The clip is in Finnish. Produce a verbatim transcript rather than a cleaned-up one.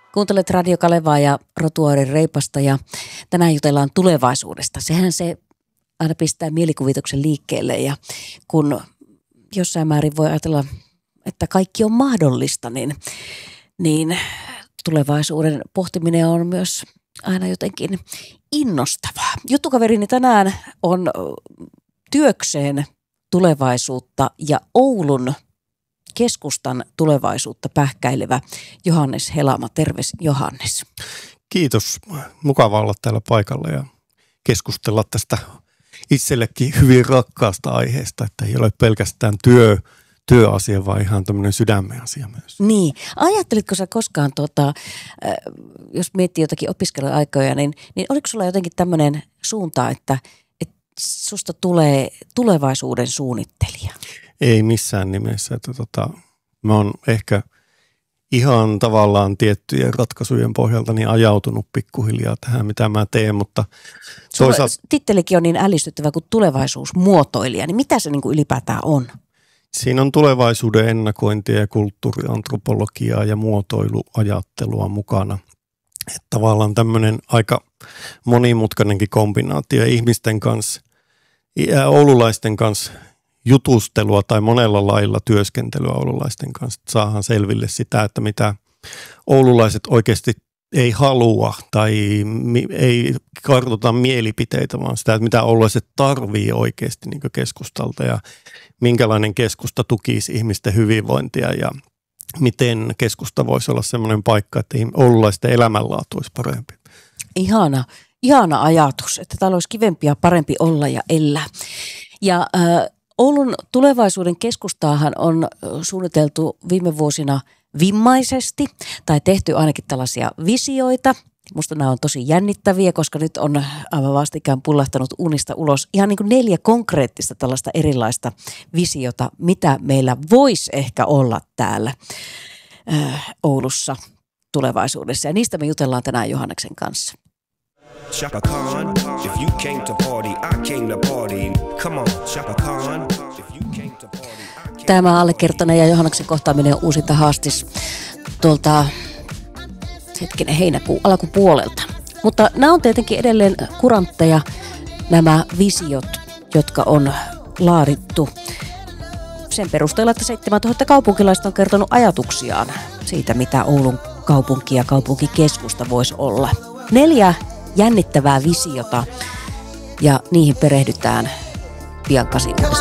Kuuntelet Radio Kalevaa ja Rotuaarin Reipasta ja tänään jutellaan tulevaisuudesta. Sehän se aina pistää mielikuvituksen liikkeelle ja kun jossain määrin voi ajatella, että kaikki on mahdollista, niin, niin tulevaisuuden pohtiminen on myös aina jotenkin innostavaa. Juttukaverini tänään on työkseen tulevaisuutta ja Oulun keskustan tulevaisuutta pähkäilevä Johannes Helama. Terves Johannes. Kiitos. Mukava olla täällä paikalla ja keskustella tästä itsellekin hyvin rakkaasta aiheesta, että ei ole pelkästään työ, työasia, vaan ihan tämmöinen sydämen asia myös. Niin. Ajattelitko sä koskaan, tota, äh, jos miettii jotakin opiskeluaikoja, niin, niin oliko sulla jotenkin tämmöinen suunta, että, että susta tulee tulevaisuuden suunnittelija? Ei missään nimessä. Että tota, mä oon ehkä ihan tavallaan tiettyjen ratkaisujen pohjalta niin ajautunut pikkuhiljaa tähän, mitä mä teen, mutta toisaalta tittelikin on niin ällistyttävä kuin tulevaisuusmuotoilija, niin mitä se niin kuin ylipäätään on? Siinä on tulevaisuuden ennakointia ja kulttuuriantropologiaa ja muotoiluajattelua mukana. Että tavallaan tämmöinen aika monimutkainenkin kombinaatio ihmisten kanssa ja oululaisten kanssa jutustelua tai monella lailla työskentelyä oululaisten kanssa. Saadaan selville sitä, että mitä oululaiset oikeasti ei halua tai mi- ei kartoita mielipiteitä, vaan sitä, että mitä oululaiset tarvii oikeasti niin kuin keskustalta ja minkälainen keskusta tukisi ihmisten hyvinvointia ja miten keskusta voisi olla sellainen paikka, että oululaisten elämänlaatu olisi parempi. Ihana, ihana ajatus, että täällä olisi kivempi ja parempi olla ja elää. Ja äh, Oulun tulevaisuuden keskustaahan on suunniteltu viime vuosina vimmaisesti tai tehty ainakin tällaisia visioita. Musta nämä on tosi jännittäviä, koska nyt on aivan vastikään pullahtanut unista ulos ihan niin kuin neljä konkreettista tällaista erilaista visiota, mitä meillä voisi ehkä olla täällä äh, Oulussa tulevaisuudessa. Ja niistä me jutellaan tänään Johanneksen kanssa. Chaka Khan, if you came to party, I came to party. Come on, Chaka Khan, if you came to party. Tämä Allekirjoittaneen ja Johanneksen kohtaaminen on uusinta haastis tuolta hetkinen heinäkuun alkupuolelta. Mutta nämä on tietenkin edelleen kurantteja, nämä visiot, jotka on laadittu sen perusteella, että seitsemäntuhatta kaupunkilaista on kertonut ajatuksiaan siitä, mitä Oulun kaupunki ja kaupunkikeskusta voisi olla. Neljä jännittävää visiota ja niihin perehdytään pian kasi